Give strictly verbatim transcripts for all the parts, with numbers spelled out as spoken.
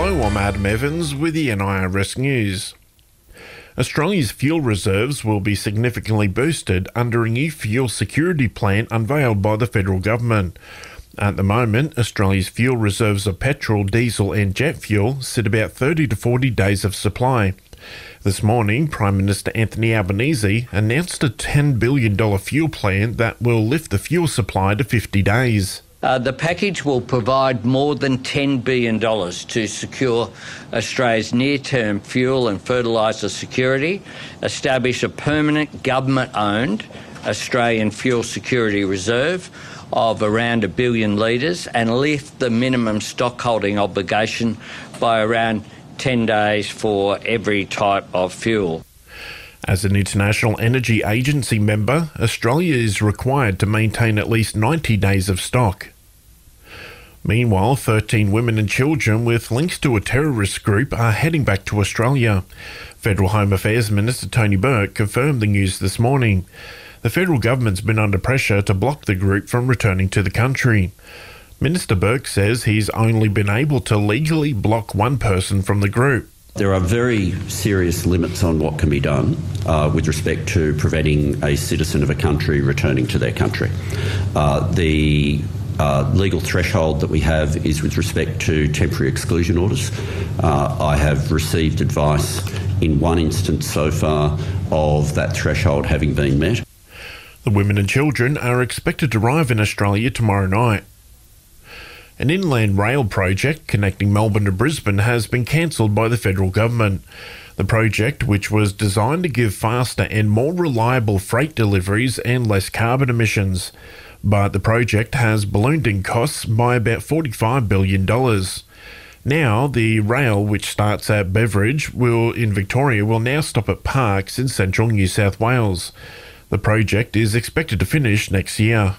Hello, I'm Adam Evans with the N I R S News. Australia's fuel reserves will be significantly boosted under a new fuel security plan unveiled by the federal government. At the moment, Australia's fuel reserves of petrol, diesel and jet fuel sit about thirty to forty days of supply. This morning, Prime Minister Anthony Albanese announced a ten billion dollars fuel plan that will lift the fuel supply to fifty days. Uh, the package will provide more than ten billion dollars to secure Australia's near-term fuel and fertiliser security, establish a permanent government-owned Australian fuel security reserve of around a billion litres and lift the minimum stockholding obligation by around ten days for every type of fuel. As an International Energy Agency member, Australia is required to maintain at least ninety days of stock. Meanwhile, thirteen women and children with links to a terrorist group are heading back to Australia. Federal Home Affairs Minister Tony Burke confirmed the news this morning. The federal government's been under pressure to block the group from returning to the country. Minister Burke says he's only been able to legally block one person from the group. There are very serious limits on what can be done uh, with respect to preventing a citizen of a country returning to their country. Uh, the uh, legal threshold that we have is with respect to temporary exclusion orders. Uh, I have received advice in one instance so far of that threshold having been met. The women and children are expected to arrive in Australia tomorrow night. An inland rail project connecting Melbourne to Brisbane has been cancelled by the federal government. The project, which was designed to give faster and more reliable freight deliveries and less carbon emissions, but the project has ballooned in costs by about forty-five billion dollars. Now, the rail, which starts at Beveridge will in Victoria, will now stop at Parkes in central New South Wales. The project is expected to finish next year.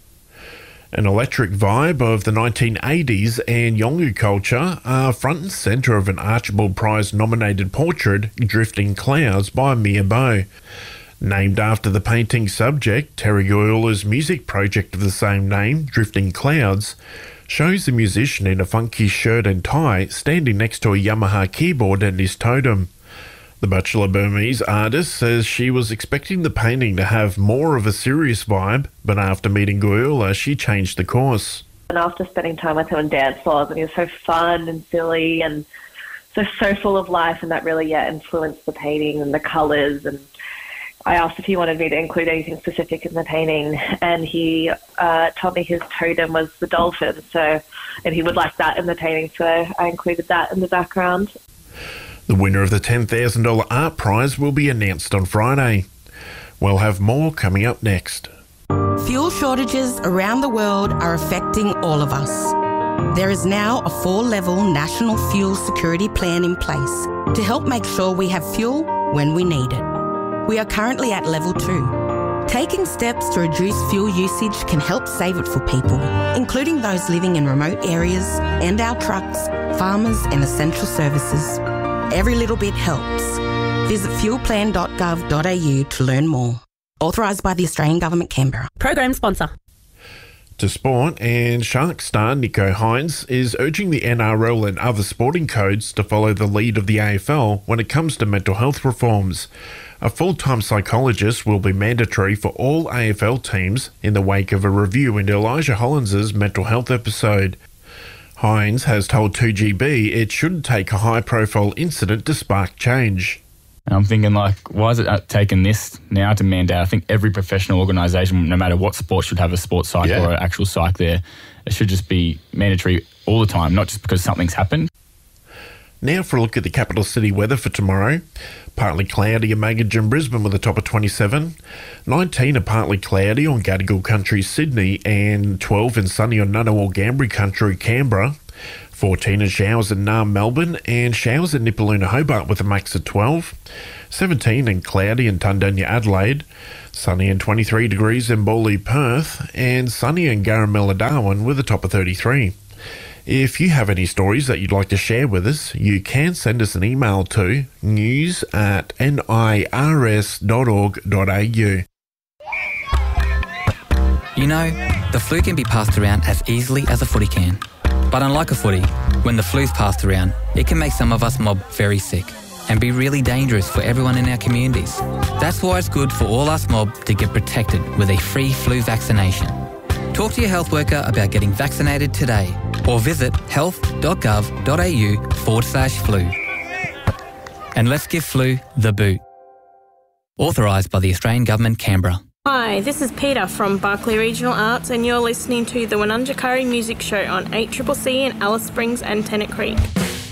An electric vibe of the nineteen eighties and Yolngu culture are front and centre of an Archibald Prize-nominated portrait, Drifting Clouds by Mia Bow. Named after the painting's subject, Terry Goyola's music project of the same name, Drifting Clouds, shows the musician in a funky shirt and tie standing next to a Yamaha keyboard and his totem. The Bachelor Burmese artist says she was expecting the painting to have more of a serious vibe, but after meeting Goyola, she changed the course. And after spending time with him on dance floors, and he was so fun and silly and so so full of life, and that really yeah influenced the painting and the colours. And I asked if he wanted me to include anything specific in the painting, and he uh, told me his totem was the dolphin, so and he would like that in the painting, so I included that in the background. The winner of the ten thousand dollars art prize will be announced on Friday. We'll have more coming up next. Fuel shortages around the world are affecting all of us. There is now a four-level national fuel security plan in place to help make sure we have fuel when we need it. We are currently at level two. Taking steps to reduce fuel usage can help save it for people, including those living in remote areas and our trucks, farmers and essential services. Every little bit helps. Visit fuel plan dot gov dot a u to learn more. Authorised by the Australian Government, Canberra. Program sponsor. To sport, and Shark star Nicho Hynes is urging the N R L and other sporting codes to follow the lead of the A F L when it comes to mental health reforms. A full-time psychologist will be mandatory for all A F L teams in the wake of a review into Elijah Hollands' mental health episode. Hynes has told two G B it shouldn't take a high-profile incident to spark change. And I'm thinking, like, why is it taking this now to mandate? I think every professional organisation, no matter what sport, should have a sports psych yeah. or an actual psych there. It should just be mandatory all the time, not just because something's happened. Now for a look at the capital city weather for tomorrow. Partly cloudy in Magidge and Brisbane with a top of twenty-seven. nineteen are partly cloudy on Gadigal Country, Sydney, and twelve and sunny on Ngunnawal Gambri Country, Canberra. fourteen are showers in Naarm, Melbourne, and showers in Nipaluna, Hobart with a max of twelve. seventeen and cloudy in Tundunya, Adelaide. Sunny and twenty-three degrees in Bowley, Perth, and sunny in Garamilla, Darwin with a top of thirty-three. If you have any stories that you'd like to share with us, you can send us an email to news at nirs dot org dot a u. You know, the flu can be passed around as easily as a footy can. But unlike a footy, When the flu's passed around, it can make some of us mob very sick and be really dangerous for everyone in our communities. That's why it's good for all us mob to get protected with a free flu vaccination. Talk to your health worker about getting vaccinated today or visit health.gov.au forward slash flu. And let's give flu the boot. Authorised by the Australian Government, Canberra. Hi, this is Peter from Barclay Regional Arts and you're listening to the Wununjikari Music Show on eight C C C in Alice Springs and Tennant Creek.